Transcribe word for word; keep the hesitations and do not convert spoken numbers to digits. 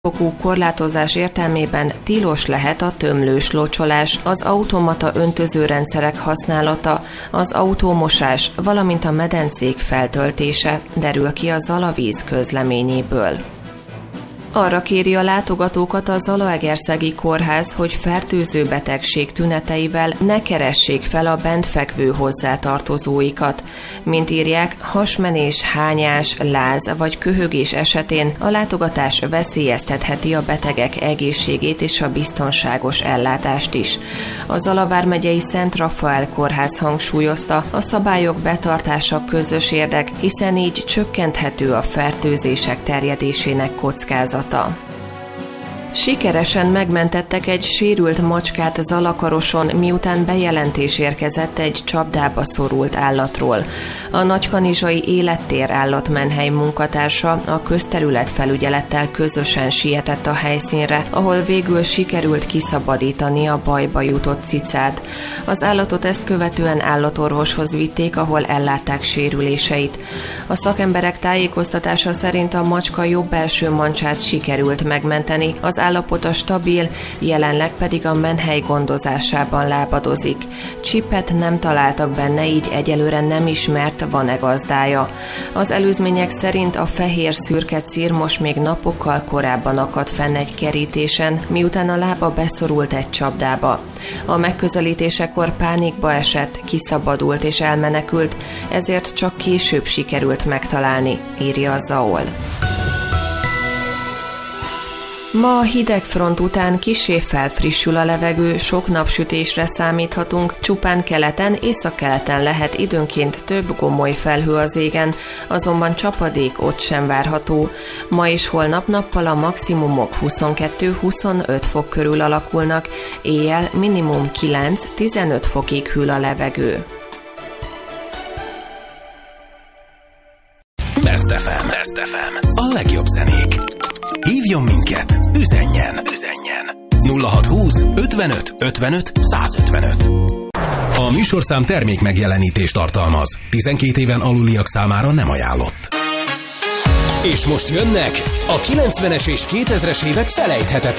fokú korlátozás értelmében tilos lehet a tömlős locsolás, az automata öntözőrendszerek használata, az autómosás, valamint a medencék feltöltése, derül ki a Zalavíz közleményéből. Arra kéri a látogatókat a Zalaegerszegi Kórház, hogy fertőző betegség tüneteivel ne keressék fel a bent fekvő hozzátartozóikat. Mint írják, hasmenés, hányás, láz vagy köhögés esetén a látogatás veszélyeztetheti a betegek egészségét és a biztonságos ellátást is. A Zala vármegyei Szent Rafael Kórház hangsúlyozta, a szabályok betartása közös érdek, hiszen így csökkenthető a fertőzések terjedésének kockázata. Sikeresen megmentettek egy sérült macskát Zalakaroson, miután bejelentés érkezett egy csapdába szorult állatról. A nagykanizsai Élettér állatmenhely munkatársa a közterületfelügyelettel közösen sietett a helyszínre, ahol végül sikerült kiszabadítani a bajba jutott cicát. Az állatot ezt követően állatorvoshoz vitték, ahol ellátták sérüléseit. A szakemberek tájékoztatása szerint a macska jobb belső mancsát sikerült megmenteni, az állapota stabil, jelenleg pedig a menhely gondozásában lábadozik. Csipet nem találtak benne, így egyelőre nem ismert, van-e gazdája. Az előzmények szerint a fehér-szürke cirmos még napokkal korábban akadt fenn egy kerítésen, miután a lába beszorult egy csapdába. A megközelítésekor pánikba esett, kiszabadult és elmenekült, ezért csak később sikerült megtalálni, írja a Zaol. Ma a hidegfront után kissé felfrissül a levegő, sok napsütésre számíthatunk, csupán keleten, északkeleten lehet időnként több gomoly felhő az égen, azonban csapadék ott sem várható. Ma és holnap nappal a maximumok huszonkettő-huszonöt fok körül alakulnak, éjjel minimum kilenc-tizenöt fokig hűl a levegő. Best ef em. Best ef em. A legjobb zenék. Hívjon minket, üzenjen, üzenjen. nulla hatszázhúsz ötvenöt ötvenöt százötvenöt. A műsorszám termék megjelenítést tartalmaz. tizenkét éven aluliak számára nem ajánlott. És most jönnek a kilencvenes és kétezres évek felejthetetlen